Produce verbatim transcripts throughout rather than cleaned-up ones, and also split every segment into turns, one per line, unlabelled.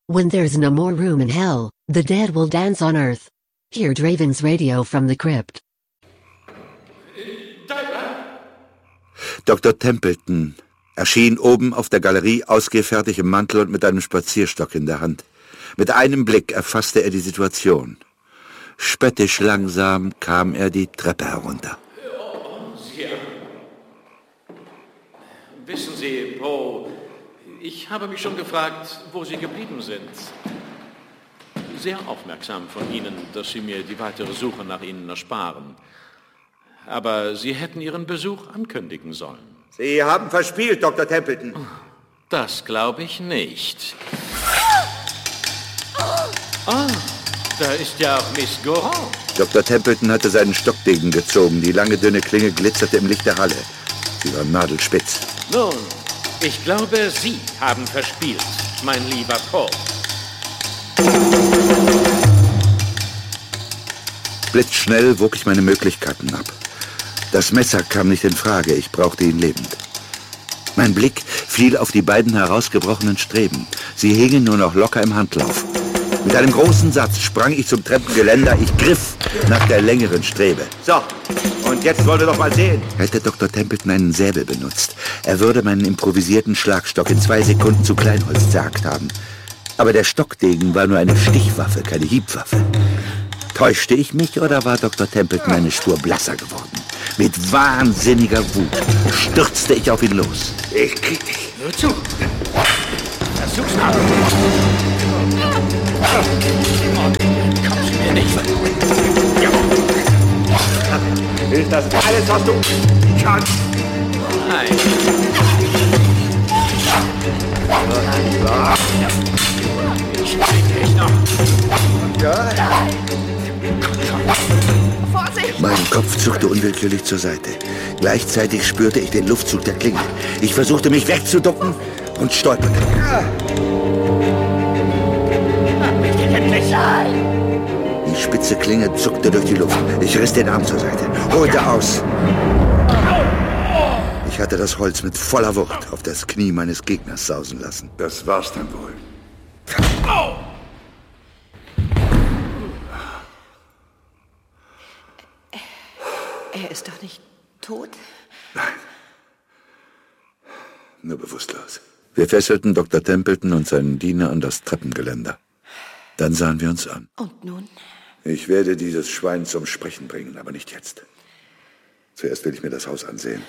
When there's no more room in hell, the dead will dance on earth. Hear Draven's radio from the crypt.
Doktor Templeton erschien oben auf der Galerie ausgefertigt im Mantel und mit einem Spazierstock in der Hand. Mit einem Blick erfasste er die Situation. Spöttisch langsam kam er die Treppe herunter.
Oh, Sie. Wissen Sie, Poe, ich habe mich schon gefragt, wo Sie geblieben sind. Sehr aufmerksam von Ihnen, dass Sie mir die weitere Suche nach Ihnen ersparen. Aber Sie hätten Ihren Besuch ankündigen sollen.
Sie haben verspielt, Doktor Templeton.
Das glaube ich nicht. Ah, da ist ja auch Miss Goran.
Doktor Templeton hatte seinen Stockdegen gezogen. Die lange, dünne Klinge glitzerte im Licht der Halle. Sie war nadelspitz.
Nun, ich glaube, Sie haben verspielt, mein lieber Poe.
Blitzschnell wog ich meine Möglichkeiten ab. Das Messer kam nicht in Frage, ich brauchte ihn lebend. Mein Blick fiel auf die beiden herausgebrochenen Streben. Sie hingen nur noch locker im Handlauf. Mit einem großen Satz sprang ich zum Treppengeländer. Ich griff nach der längeren Strebe. So, und jetzt wollen wir doch mal sehen. Hätte Doktor Templeton einen Säbel benutzt, er würde meinen improvisierten Schlagstock in zwei Sekunden zu Kleinholz zerhackt haben. Aber der Stockdegen war nur eine Stichwaffe, keine Hiebwaffe. Täuschte ich mich oder war Doktor Templeton eine Spur blasser geworden? Mit wahnsinniger Wut stürzte ich auf ihn los. Ich krieg dich.
Hör zu. Versuch's mal. Kommst du mir nicht.
Ist das alles, was du kannst?
Nein. Ich krieg dich noch.
Ja?
Vorsicht!
Mein Kopf zuckte unwillkürlich zur Seite. Gleichzeitig spürte ich den Luftzug der Klinge. Ich versuchte mich wegzuducken und stolperte. Die spitze Klinge zuckte durch die Luft. Ich riss den Arm zur Seite, holte aus. Ich hatte das Holz mit voller Wucht auf das Knie meines Gegners sausen lassen.
Das war's dann wohl.
Er ist doch nicht tot?
Nein. Nur bewusstlos.
Wir fesselten Doktor Templeton und seinen Diener an das Treppengeländer. Dann sahen wir uns an.
Und nun?
Ich werde dieses Schwein zum Sprechen bringen, aber nicht jetzt. Zuerst will ich mir das Haus ansehen.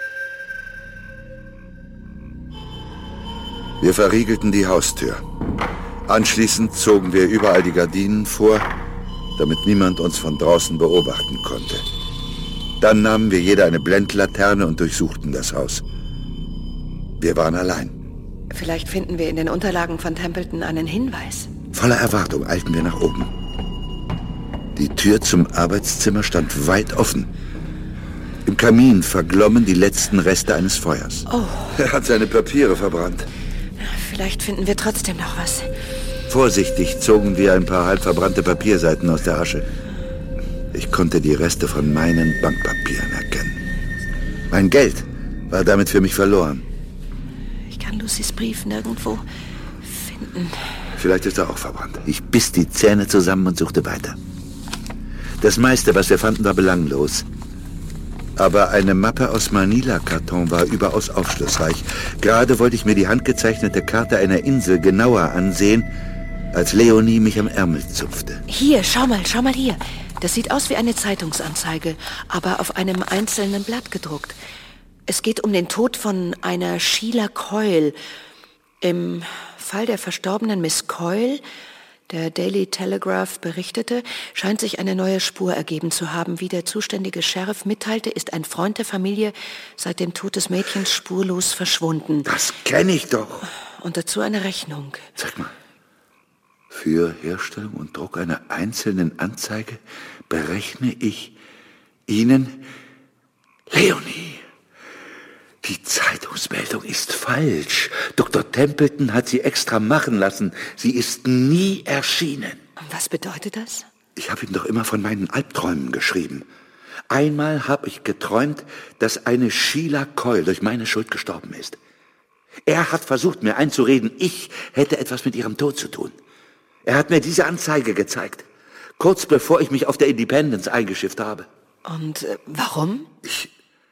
Wir verriegelten die Haustür. Anschließend zogen wir überall die Gardinen vor, damit niemand uns von draußen beobachten konnte. Dann nahmen wir jeder eine Blendlaterne und durchsuchten das Haus. Wir waren allein.
Vielleicht finden wir in den Unterlagen von Templeton einen Hinweis.
Voller Erwartung eilten wir nach oben. Die Tür zum Arbeitszimmer stand weit offen. Im Kamin verglommen die letzten Reste eines Feuers.
Oh.
Er hat seine Papiere verbrannt.
Vielleicht finden wir trotzdem noch was.
Vorsichtig zogen wir ein paar halb verbrannte Papierseiten aus der Asche. Ich konnte die Reste von meinen Bankpapieren erkennen. Mein Geld war damit für mich verloren.
Ich kann Lucys Brief nirgendwo finden.
Vielleicht ist er auch verbrannt. Ich biss die Zähne zusammen und suchte weiter. Das meiste, was wir fanden, war belanglos. Aber eine Mappe aus Manila-Karton war überaus aufschlussreich. Gerade wollte ich mir die handgezeichnete Karte einer Insel genauer ansehen, als Leonie mich am Ärmel zupfte.
Hier, schau mal, schau mal hier. Das sieht aus wie eine Zeitungsanzeige, aber auf einem einzelnen Blatt gedruckt. Es geht um den Tod von einer Sheila Coyle. Im Fall der verstorbenen Miss Coyle, der Daily Telegraph berichtete, scheint sich eine neue Spur ergeben zu haben. Wie der zuständige Sheriff mitteilte, ist ein Freund der Familie seit dem Tod des Mädchens spurlos verschwunden.
Das kenne ich doch.
Und dazu eine Rechnung.
Zeig mal. Für Herstellung und Druck einer einzelnen Anzeige berechne ich Ihnen... Leonie, die Zeitungsmeldung ist falsch. Doktor Templeton hat sie extra machen lassen. Sie ist nie erschienen.
Und was bedeutet das?
Ich habe ihm doch immer von meinen Albträumen geschrieben. Einmal habe ich geträumt, dass eine Sheila Coyle durch meine Schuld gestorben ist. Er hat versucht, mir einzureden, ich hätte etwas mit ihrem Tod zu tun. Er hat mir diese Anzeige gezeigt, kurz bevor ich mich auf der Independence eingeschifft habe.
Und äh, warum?
Ich...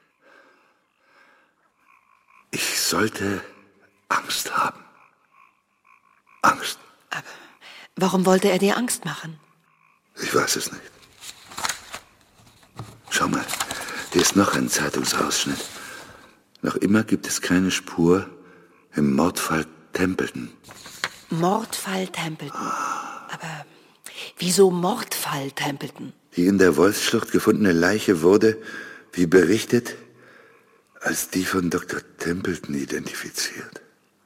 Ich sollte Angst haben. Angst.
Aber warum wollte er dir Angst machen?
Ich weiß es nicht. Schau mal, hier ist noch ein Zeitungsausschnitt. Noch immer gibt es keine Spur im Mordfall Templeton.
Mordfall Templeton. Aber wieso Mordfall Templeton?
Die in der Wolfsschlucht gefundene Leiche wurde, wie berichtet, als die von Doktor Templeton identifiziert.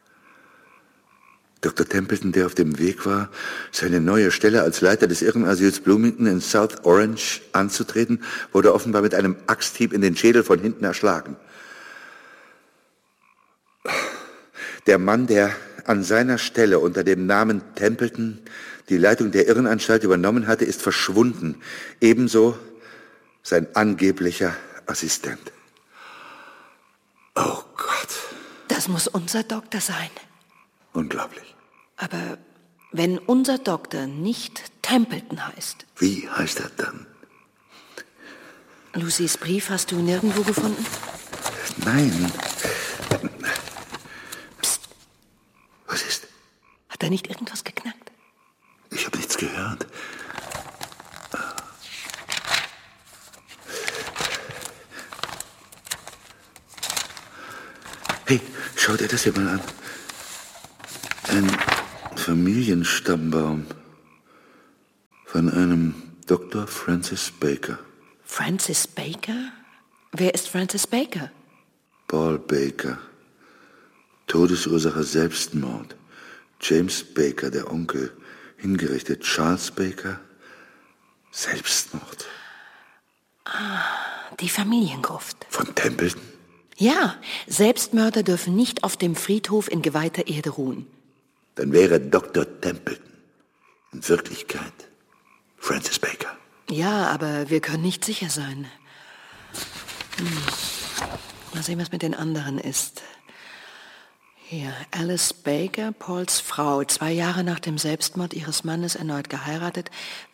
Doktor Templeton, der auf dem Weg war, seine neue Stelle als Leiter des Irrenasyls Bloomington in South Orange anzutreten, wurde offenbar mit einem Axthieb in den Schädel von hinten erschlagen. Der Mann, der an seiner Stelle unter dem Namen Templeton die Leitung der Irrenanstalt übernommen hatte, ist verschwunden. Ebenso sein angeblicher Assistent. Oh Gott.
Das muss unser Doktor sein.
Unglaublich.
Aber wenn unser Doktor nicht Templeton heißt...
Wie heißt er dann?
Lucys Brief hast du nirgendwo gefunden?
Nein. Psst. Was ist?
Hat er nicht irgendwas geknackt?
Ich habe nichts gehört. Hey, schau dir das hier mal an. Ein Familienstammbaum von einem Doktor Francis Baker.
Francis Baker? Wer ist Francis Baker?
Paul Baker. Todesursache Selbstmord. James Baker, der Onkel, hingerichtet. Charles Baker, Selbstmord.
Ah, die Familiengruft.
Von Templeton?
Ja, Selbstmörder dürfen nicht auf dem Friedhof in geweihter Erde ruhen.
Dann wäre Doktor Templeton in Wirklichkeit Francis Baker.
Ja, aber wir können nicht sicher sein. Hm. Mal sehen, was mit den anderen ist. Hier, Alice Baker, Pauls Frau, zwei Jahre nach dem Selbstmord ihres Mannes erneut geheiratet.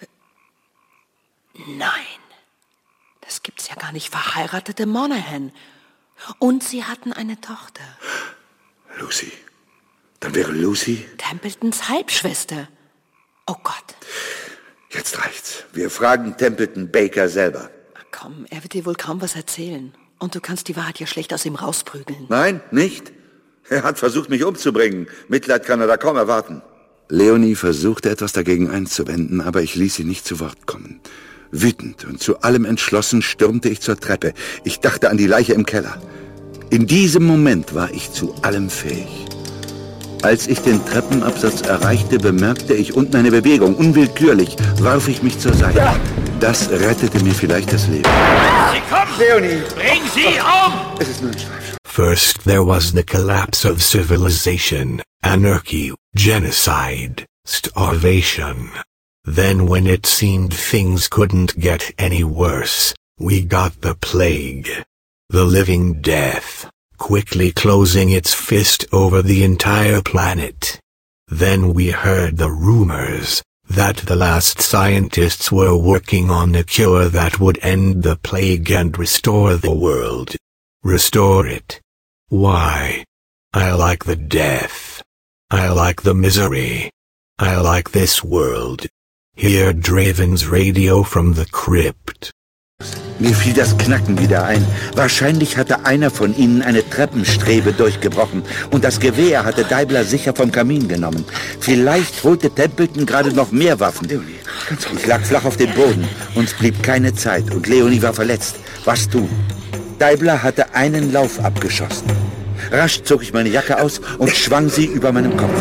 Nein, das gibt's ja gar nicht. Verheiratete Monaghan. Und sie hatten eine Tochter.
Lucy. Dann wäre Lucy
Templetons Halbschwester. Oh Gott.
Jetzt reicht's. Wir fragen Templeton Baker selber.
Ach komm, er wird dir wohl kaum was erzählen. Und du kannst die Wahrheit ja schlecht aus ihm rausprügeln.
Nein, nicht. Er hat versucht, mich umzubringen. Mitleid kann er da kaum erwarten. Leonie versuchte etwas dagegen einzuwenden, aber ich ließ sie nicht zu Wort kommen. Wütend und zu allem entschlossen stürmte ich zur Treppe. Ich dachte an die Leiche im Keller. In diesem Moment war ich zu allem fähig. Als ich den Treppenabsatz erreichte, bemerkte ich unten eine Bewegung. Unwillkürlich warf ich mich zur Seite. Ja. Das rettete mir vielleicht das Leben.
Sie kommen! Leonie! Bring sie um!
Es ist nur ein Streifschuss.
First there was the collapse of civilization, anarchy, genocide, starvation. Then when it seemed things couldn't get any worse, we got the plague. The living death, quickly closing its fist over the entire planet. Then we heard the rumors that the last scientists were working on a cure that would end the plague and restore the world. Restore it. Why? I like the death. I like the misery. I like this world. Hear Draven's Radio from the Crypt.
Mir fiel das Knacken wieder ein. Wahrscheinlich hatte einer von ihnen eine Treppenstrebe durchgebrochen und das Gewehr hatte Deibler sicher vom Kamin genommen. Vielleicht holte Templeton gerade noch mehr Waffen. Ich lag flach auf dem Boden. Uns blieb keine Zeit und Leonie war verletzt. Was tun? Deibler hatte einen Lauf abgeschossen. Rasch zog ich meine Jacke aus und schwang sie über meinem Kopf.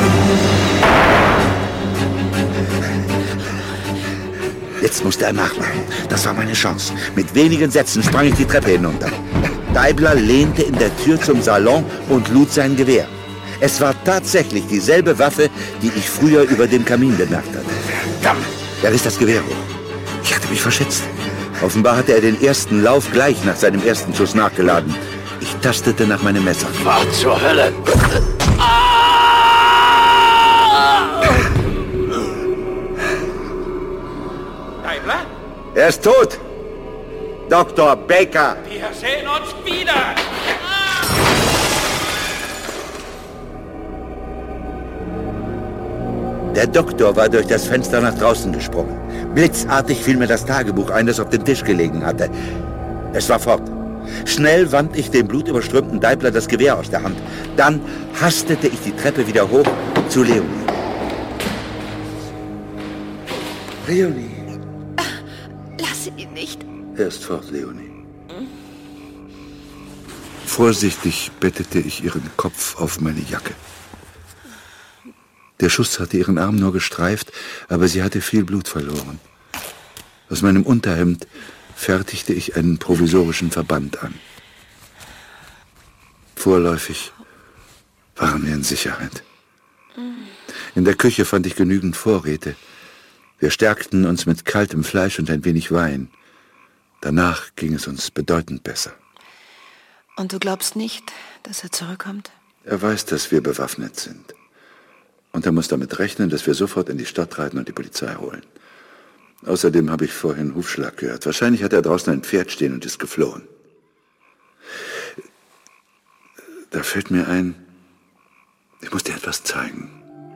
Jetzt musste er nachmachen. Das war meine Chance. Mit wenigen Sätzen sprang ich die Treppe hinunter. Deibler lehnte in der Tür zum Salon und lud sein Gewehr. Es war tatsächlich dieselbe Waffe, die ich früher über dem Kamin bemerkt hatte. Verdammt! Er riss das Gewehr hoch. Ich hatte mich verschätzt. Offenbar hatte er den ersten Lauf gleich nach seinem ersten Schuss nachgeladen. Ich tastete nach meinem Messer.
Was zur Hölle?
Deibler?
Er ist tot! Doktor Baker!
Wir sehen uns wieder!
Der Doktor war durch das Fenster nach draußen gesprungen. Blitzartig fiel mir das Tagebuch ein, das auf dem Tisch gelegen hatte. Es war fort. Schnell wand ich dem blutüberströmten Deibler das Gewehr aus der Hand. Dann hastete ich die Treppe wieder hoch zu Leonie. Leonie.
Lass ihn nicht.
Er ist fort, Leonie. Vorsichtig bettete ich ihren Kopf auf meine Jacke. Der Schuss hatte ihren Arm nur gestreift, aber sie hatte viel Blut verloren. Aus meinem Unterhemd fertigte ich einen provisorischen Verband an. Vorläufig waren wir in Sicherheit. In der Küche fand ich genügend Vorräte. Wir stärkten uns mit kaltem Fleisch und ein wenig Wein. Danach ging es uns bedeutend besser.
Und du glaubst nicht, dass er zurückkommt?
Er weiß, dass wir bewaffnet sind. Und er muss damit rechnen, dass wir sofort in die Stadt reiten und die Polizei holen. Außerdem habe ich vorhin Hufschlag gehört. Wahrscheinlich hat er draußen ein Pferd stehen und ist geflohen. Da fällt mir ein, ich muss dir etwas zeigen.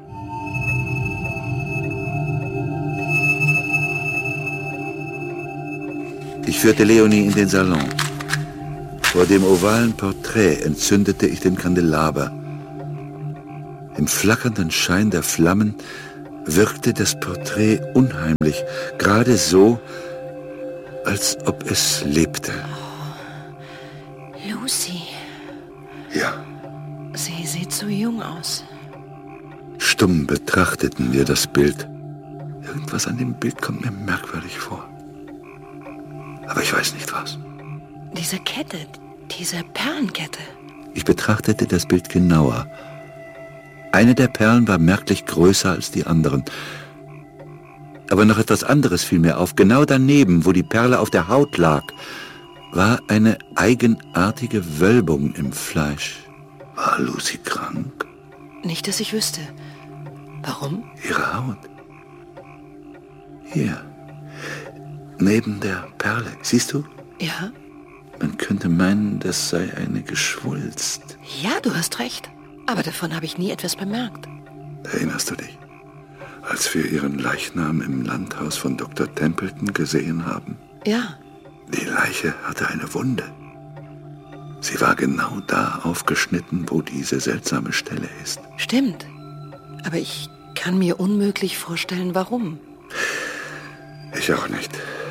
Ich führte Leonie in den Salon. Vor dem ovalen Porträt entzündete ich den Kandelaber. Im flackernden Schein der Flammen wirkte das Porträt unheimlich, gerade so, als ob es lebte.
Oh, Lucy.
Ja.
Sie sieht so jung aus.
Stumm betrachteten wir das Bild. Irgendwas an dem Bild kommt mir merkwürdig vor. Aber ich weiß nicht was.
Diese Kette, diese Perlenkette.
Ich betrachtete das Bild genauer. Eine der Perlen war merklich größer als die anderen. Aber noch etwas anderes fiel mir auf. Genau daneben, wo die Perle auf der Haut lag, war eine eigenartige Wölbung im Fleisch. War Lucy krank?
Nicht, dass ich wüsste. Warum?
Ihre Haut. Hier. Neben der Perle. Siehst du?
Ja.
Man könnte meinen, das sei eine Geschwulst.
Ja, du hast recht. Aber davon habe ich nie etwas bemerkt.
Erinnerst du dich, als wir ihren Leichnam im Landhaus von Doktor Templeton gesehen haben?
Ja.
Die Leiche hatte eine Wunde. Sie war genau da aufgeschnitten, wo diese seltsame Stelle ist.
Stimmt. Aber ich kann mir unmöglich vorstellen, warum.
Ich auch nicht.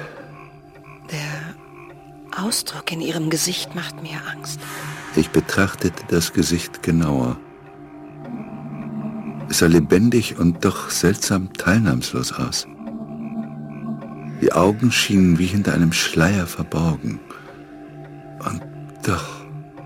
Der Ausdruck in ihrem Gesicht macht mir Angst.
Ich betrachtete das Gesicht genauer. Es sah lebendig und doch seltsam teilnahmslos aus. Die Augen schienen wie hinter einem Schleier verborgen. Und doch...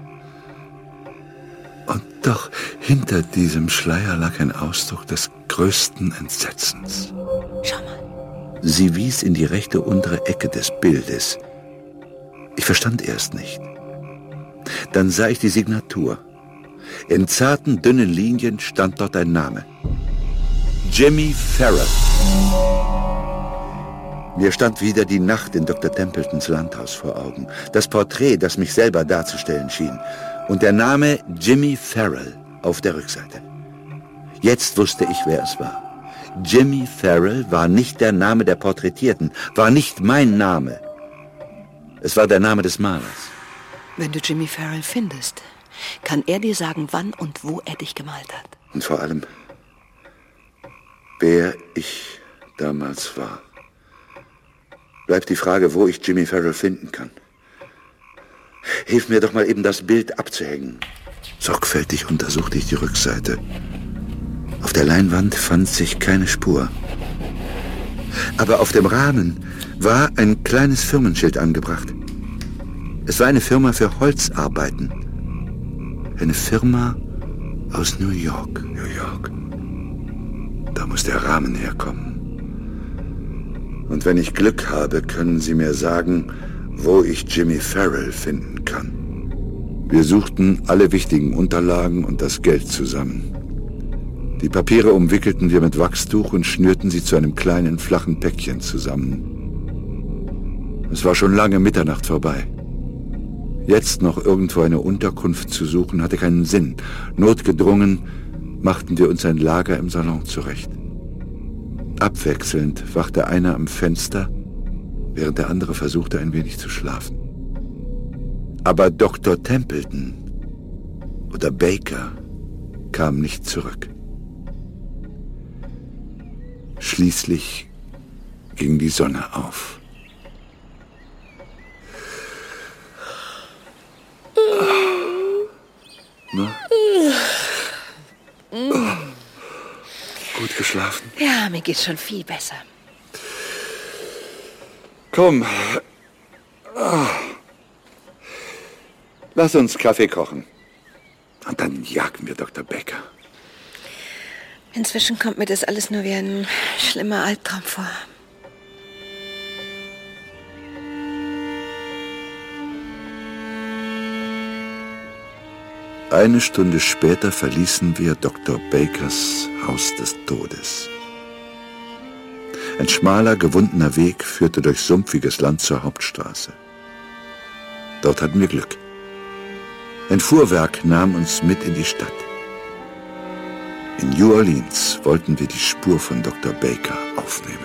Und doch, hinter diesem Schleier lag ein Ausdruck des größten Entsetzens.
Schau mal.
Sie wies in die rechte untere Ecke des Bildes. Ich verstand erst nicht. Dann sah ich die Signatur. In zarten, dünnen Linien stand dort ein Name. Jimmy Farrell. Mir stand wieder die Nacht in Doktor Templetons Landhaus vor Augen. Das Porträt, das mich selber darzustellen schien. Und der Name Jimmy Farrell auf der Rückseite. Jetzt wusste ich, wer es war. Jimmy Farrell war nicht der Name der Porträtierten, war nicht mein Name. Es war der Name des Malers.
Wenn du Jimmy Farrell findest, kann er dir sagen, wann und wo er dich gemalt hat.
Und vor allem, wer ich damals war. Bleibt die Frage, wo ich Jimmy Farrell finden kann. Hilf mir doch mal eben, das Bild abzuhängen. Sorgfältig untersuchte ich die Rückseite. Auf der Leinwand fand sich keine Spur. Aber auf dem Rahmen war ein kleines Firmenschild angebracht. Es war eine Firma für Holzarbeiten. Eine Firma aus New York. New York. Da muss der Rahmen herkommen. Und wenn ich Glück habe, können Sie mir sagen, wo ich Jimmy Farrell finden kann.
Wir suchten alle wichtigen Unterlagen und das Geld zusammen. Die Papiere umwickelten wir mit Wachstuch und schnürten sie zu einem kleinen, flachen Päckchen zusammen. Es war schon lange Mitternacht vorbei. Jetzt noch irgendwo eine Unterkunft zu suchen, hatte keinen Sinn. Notgedrungen machten wir uns ein Lager im Salon zurecht. Abwechselnd wachte einer am Fenster, während der andere versuchte, ein wenig zu schlafen. Aber Doktor Templeton oder Baker kam nicht zurück. Schließlich ging die Sonne auf. Na? Oh. Gut geschlafen?
Ja, mir geht's schon viel besser.
Komm. Oh. Lass uns Kaffee kochen. Und dann jagen wir Doktor Baker.
Inzwischen kommt mir das alles nur wie ein schlimmer Albtraum vor.
Eine Stunde später verließen wir Doktor Bakers Haus des Todes. Ein schmaler, gewundener Weg führte durch sumpfiges Land zur Hauptstraße. Dort hatten wir Glück. Ein Fuhrwerk nahm uns mit in die Stadt. In New Orleans wollten wir die Spur von Doktor Baker aufnehmen.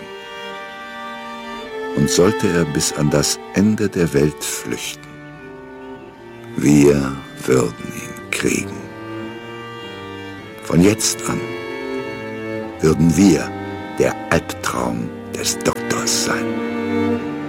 Und sollte er bis an das Ende der Welt flüchten, wir würden ihn kriegen. Von jetzt an würden wir der Albtraum des Doktors sein.